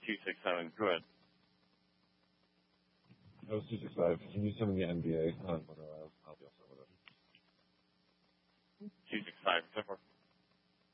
267. Go ahead. That was 265. Can you tell me the NBA? I'll be all set with it. 265.